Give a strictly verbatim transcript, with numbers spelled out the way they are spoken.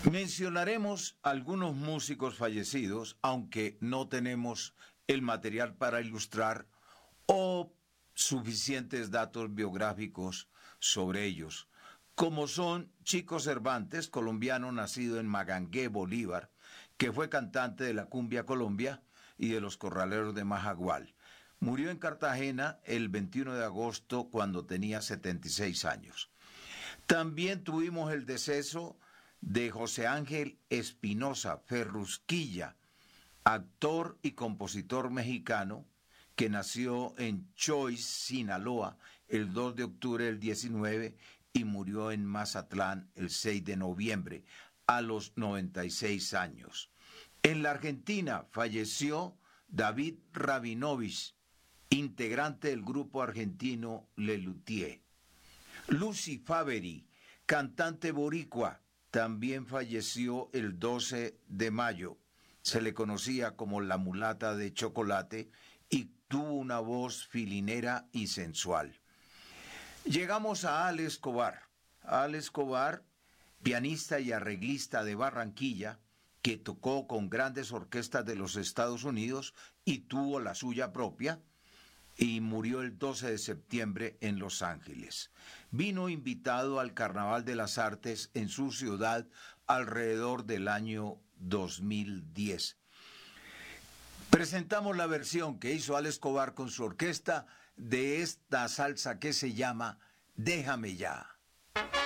Mencionaremos algunos músicos fallecidos, aunque no tenemos el material para ilustrar o suficientes datos biográficos sobre ellos, como son Chico Cervantes, colombiano nacido en Magangué, Bolívar, que fue cantante de la Cumbia Colombia y de los Corraleros de Majagual. Murió en Cartagena el veintiuno de agosto cuando tenía setenta y seis años. También tuvimos el deceso de José Ángel Espinosa Ferrusquilla, actor y compositor mexicano que nació en Choix, Sinaloa, el dos de octubre del diecinueve y murió en Mazatlán el seis de noviembre, a los noventa y seis años. En la Argentina falleció David Rabinovich, integrante del grupo argentino Lelutier. Lucy Favery, cantante boricua, también falleció el doce de mayo. Se le conocía como la mulata de chocolate y tuvo una voz filinera y sensual. Llegamos a Al Escobar. Al Escobar, pianista y arreglista de Barranquilla, que tocó con grandes orquestas de los Estados Unidos y tuvo la suya propia, y murió el doce de septiembre en Los Ángeles. Vino invitado al Carnaval de las Artes en su ciudad alrededor del año dos mil diez. Presentamos la versión que hizo Al Escobar con su orquesta de esta salsa que se llama Déjame Ya.